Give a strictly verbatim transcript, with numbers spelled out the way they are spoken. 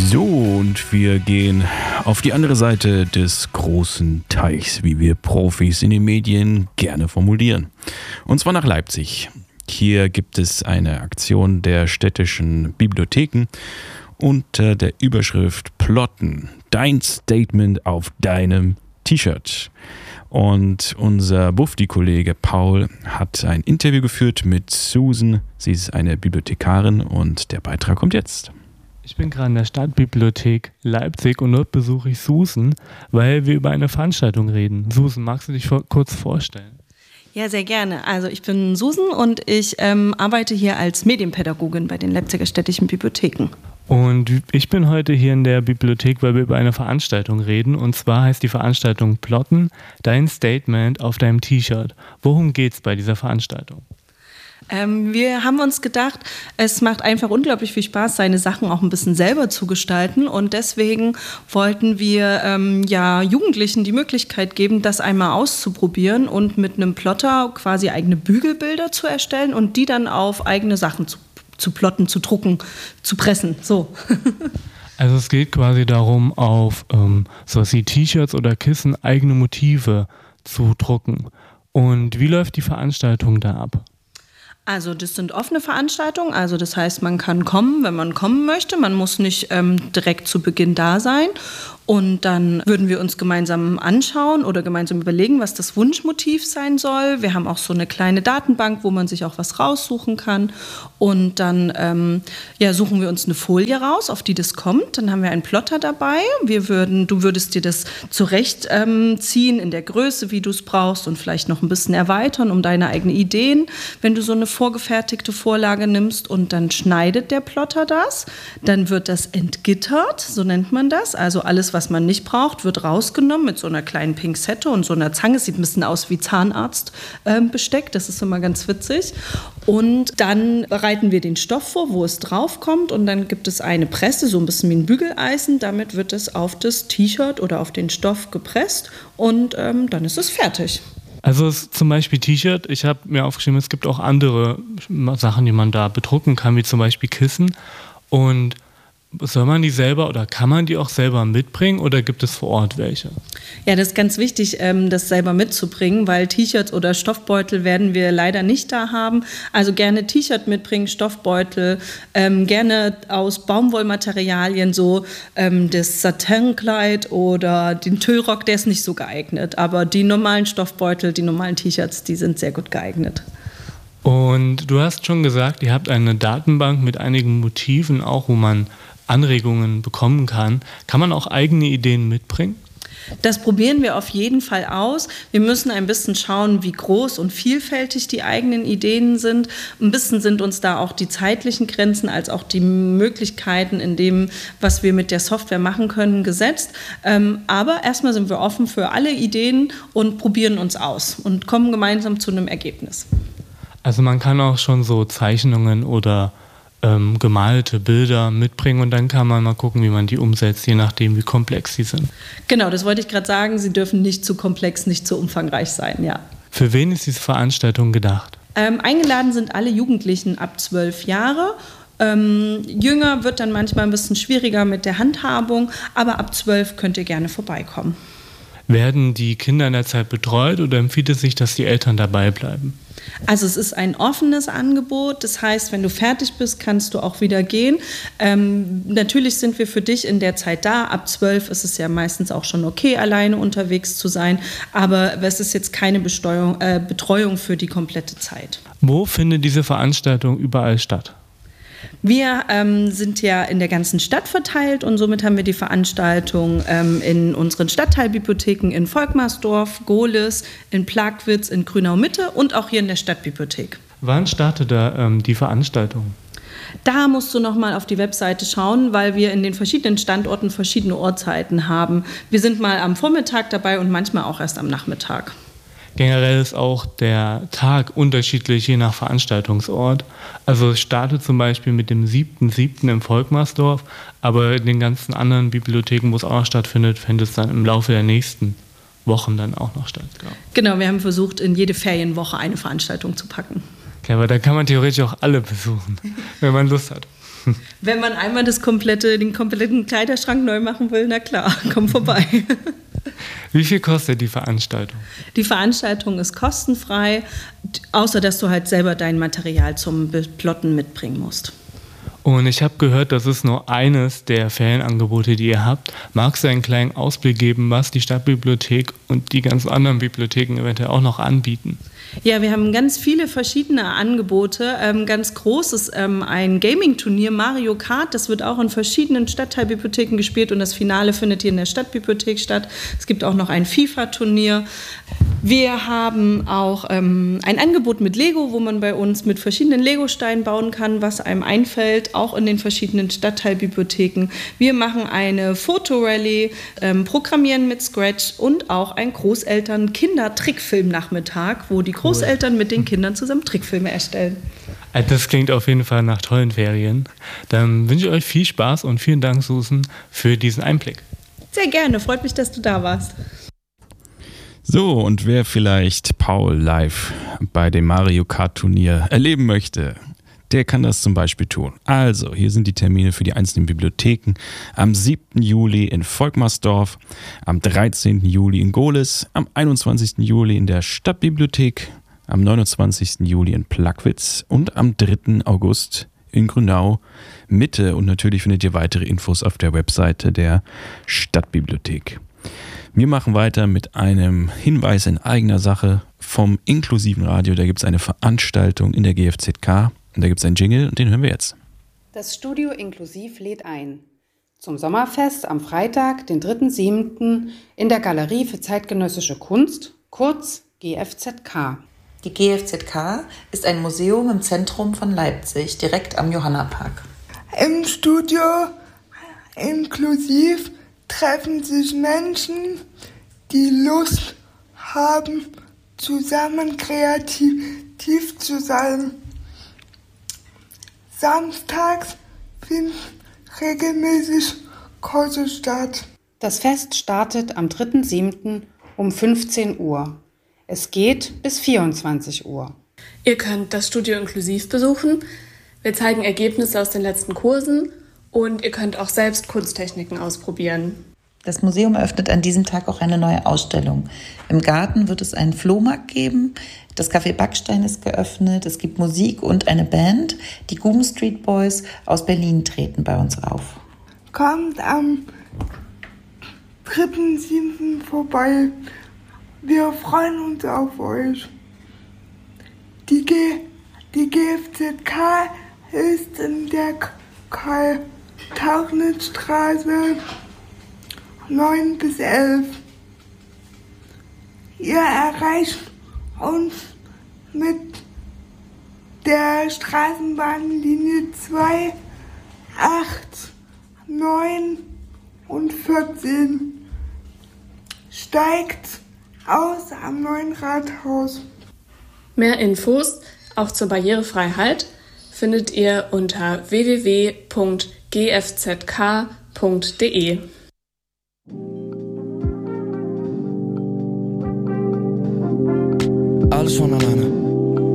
So, und wir gehen auf die andere Seite des großen Teichs, wie wir Profis in den Medien gerne formulieren. Und zwar nach Leipzig. Hier gibt es eine Aktion der städtischen Bibliotheken unter der Überschrift Plotten. Dein Statement auf deinem T-Shirt. Und unser Bufdi-Kollege Paul hat ein Interview geführt mit Susan. Sie ist eine Bibliothekarin und der Beitrag kommt jetzt. Ich bin gerade in der Stadtbibliothek Leipzig und dort besuche ich Susan, weil wir über eine Veranstaltung reden. Susan, magst du dich vor, kurz vorstellen? Ja, sehr gerne. Also ich bin Susan und ich ähm, arbeite hier als Medienpädagogin bei den Leipziger städtischen Bibliotheken. Und ich bin heute hier in der Bibliothek, weil wir über eine Veranstaltung reden. Und zwar heißt die Veranstaltung Plotten, dein Statement auf deinem T-Shirt. Worum geht's bei dieser Veranstaltung? Ähm, wir haben uns gedacht, es macht einfach unglaublich viel Spaß, seine Sachen auch ein bisschen selber zu gestalten. Und deswegen wollten wir ähm, ja, Jugendlichen die Möglichkeit geben, das einmal auszuprobieren und mit einem Plotter quasi eigene Bügelbilder zu erstellen und die dann auf eigene Sachen zu, zu plotten, zu drucken, zu pressen. So. Also es geht quasi darum, auf ähm, sowas wie T-Shirts oder Kissen eigene Motive zu drucken. Und wie läuft die Veranstaltung da ab? Also das sind offene Veranstaltungen, also das heißt, man kann kommen, wenn man kommen möchte. Man muss nicht ähm, direkt zu Beginn da sein. Und dann würden wir uns gemeinsam anschauen oder gemeinsam überlegen, was das Wunschmotiv sein soll. Wir haben auch so eine kleine Datenbank, wo man sich auch was raussuchen kann. Und dann ähm, ja, suchen wir uns eine Folie raus, auf die das kommt. Dann haben wir einen Plotter dabei. Wir würden, du würdest dir das zurecht ähm, ziehen in der Größe, wie du es brauchst und vielleicht noch ein bisschen erweitern um deine eigenen Ideen, wenn du so eine vorgefertigte Vorlage nimmst. Und dann schneidet der Plotter das. Dann wird das entgittert, so nennt man das. Also alles, was man nicht braucht, wird rausgenommen mit so einer kleinen Pinzette und so einer Zange. Sieht ein bisschen aus wie Zahnarztbesteck, ähm, das ist immer ganz witzig. Und dann bereiten wir den Stoff vor, wo es draufkommt und dann gibt es eine Presse, so ein bisschen wie ein Bügeleisen. Damit wird es auf das T-Shirt oder auf den Stoff gepresst und ähm, dann ist es fertig. Also es, zum Beispiel T-Shirt, ich habe mir aufgeschrieben, es gibt auch andere Sachen, die man da bedrucken kann, wie zum Beispiel Kissen. Und soll man die selber oder kann man die auch selber mitbringen oder gibt es vor Ort welche? Ja, das ist ganz wichtig, das selber mitzubringen, weil T-Shirts oder Stoffbeutel werden wir leider nicht da haben. Also gerne T-Shirt mitbringen, Stoffbeutel, ähm, gerne aus Baumwollmaterialien, so ähm, das Satinkleid oder den Tüllrock, der ist nicht so geeignet. Aber die normalen Stoffbeutel, die normalen T-Shirts, die sind sehr gut geeignet. Und du hast schon gesagt, ihr habt eine Datenbank mit einigen Motiven, auch wo man Anregungen bekommen kann. Kann man auch eigene Ideen mitbringen? Das probieren wir auf jeden Fall aus. Wir müssen ein bisschen schauen, wie groß und vielfältig die eigenen Ideen sind. Ein bisschen sind uns da auch die zeitlichen Grenzen als auch die Möglichkeiten in dem, was wir mit der Software machen können, gesetzt. Aber erstmal sind wir offen für alle Ideen und probieren uns aus und kommen gemeinsam zu einem Ergebnis. Also man kann auch schon so Zeichnungen oder ähm, gemalte Bilder mitbringen und dann kann man mal gucken, wie man die umsetzt, je nachdem, wie komplex sie sind. Genau, das wollte ich gerade sagen. Sie dürfen nicht zu komplex, nicht zu umfangreich sein, ja. Für wen ist diese Veranstaltung gedacht? Ähm, eingeladen sind alle Jugendlichen ab zwölf Jahre. Ähm, jünger wird dann manchmal ein bisschen schwieriger mit der Handhabung, aber ab zwölf könnt ihr gerne vorbeikommen. Werden die Kinder in der Zeit betreut oder empfiehlt es sich, dass die Eltern dabei bleiben? Also es ist ein offenes Angebot, das heißt, wenn du fertig bist, kannst du auch wieder gehen. Ähm, natürlich sind wir für dich in der Zeit da. Ab zwölf ist es ja meistens auch schon okay, alleine unterwegs zu sein, aber es ist jetzt keine Besteuerung, äh, Betreuung für die komplette Zeit. Wo findet diese Veranstaltung überall statt? Wir ähm, sind ja in der ganzen Stadt verteilt und somit haben wir die Veranstaltung ähm, in unseren Stadtteilbibliotheken in Volkmarsdorf, Gohlis, in Plagwitz, in Grünau-Mitte und auch hier in der Stadtbibliothek. Wann startet da ähm, die Veranstaltung? Da musst du noch mal auf die Webseite schauen, weil wir in den verschiedenen Standorten verschiedene Uhrzeiten haben. Wir sind mal am Vormittag dabei und manchmal auch erst am Nachmittag. Generell ist auch der Tag unterschiedlich, je nach Veranstaltungsort. Also es startet zum Beispiel mit dem siebten siebten im Volkmarsdorf, aber in den ganzen anderen Bibliotheken, wo es auch noch stattfindet, findet es dann im Laufe der nächsten Wochen dann auch noch statt. Genau, genau, wir haben versucht, in jede Ferienwoche eine Veranstaltung zu packen. Okay, aber da kann man theoretisch auch alle besuchen, wenn man Lust hat. Wenn man einmal das komplette, den kompletten Kleiderschrank neu machen will, na klar, komm vorbei. Wie viel kostet die Veranstaltung? Die Veranstaltung ist kostenfrei, außer dass du halt selber dein Material zum Plotten mitbringen musst. Und ich habe gehört, das ist nur eines der Ferienangebote, die ihr habt. Magst du einen kleinen Ausblick geben, was die Stadtbibliothek und die ganzen anderen Bibliotheken eventuell auch noch anbieten? Ja, wir haben ganz viele verschiedene Angebote. Ähm, ganz groß ist ähm, ein Gaming-Turnier, Mario Kart. Das wird auch in verschiedenen Stadtteilbibliotheken gespielt und das Finale findet hier in der Stadtbibliothek statt. Es gibt auch noch ein FIFA-Turnier. Wir haben auch ähm, ein Angebot mit Lego, wo man bei uns mit verschiedenen Lego-Steinen bauen kann, was einem einfällt, auch in den verschiedenen Stadtteilbibliotheken. Wir machen eine Fotorally, ähm, programmieren mit Scratch und auch einen Großeltern-Kinder-Trickfilm-Nachmittag, wo die Großeltern mit den Kindern zusammen Trickfilme erstellen. Das klingt auf jeden Fall nach tollen Ferien. Dann wünsche ich euch viel Spaß und vielen Dank, Susan, für diesen Einblick. Sehr gerne, freut mich, dass du da warst. So, und wer vielleicht Paul live bei dem Mario Kart Turnier erleben möchte, der kann das zum Beispiel tun. Also, hier sind die Termine für die einzelnen Bibliotheken. Am siebten Juli in Volkmarsdorf, am dreizehnten Juli in Gohlis, am einundzwanzigsten Juli in der Stadtbibliothek, am neunundzwanzigsten Juli in Plagwitz und am dritten August in Grünau Mitte. Und natürlich findet ihr weitere Infos auf der Webseite der Stadtbibliothek. Wir machen weiter mit einem Hinweis in eigener Sache vom inklusiven Radio. Da gibt es eine Veranstaltung in der G F Z K und da gibt es einen Jingle und den hören wir jetzt. Das Studio Inklusiv lädt ein zum Sommerfest am Freitag, den dritten siebten in der Galerie für zeitgenössische Kunst, kurz G F Z K. Die G F Z K ist ein Museum im Zentrum von Leipzig, direkt am Johannapark. Im Studio Inklusiv treffen sich Menschen, die Lust haben, zusammen kreativ zu sein. Samstags finden regelmäßig Kurse statt. Das Fest startet am dritten siebten um fünfzehn Uhr. Es geht bis vierundzwanzig Uhr. Ihr könnt das Studio Inklusiv besuchen. Wir zeigen Ergebnisse aus den letzten Kursen. Und ihr könnt auch selbst Kunsttechniken ausprobieren. Das Museum eröffnet an diesem Tag auch eine neue Ausstellung. Im Garten wird es einen Flohmarkt geben. Das Café Backstein ist geöffnet. Es gibt Musik und eine Band. Die Guben Street Boys aus Berlin treten bei uns auf. Kommt am dritten siebten vorbei. Wir freuen uns auf euch. Die, G- die G F Z K ist in der Karl Tauchnitzstraße neun bis elf. Ihr erreicht uns mit der Straßenbahnlinie zwei, acht, neun und vierzehn. Steigt aus am neuen Rathaus. Mehr Infos, auch zur Barrierefreiheit, findet ihr unter w w w punkt g f z k punkt d e. Alles voneinander.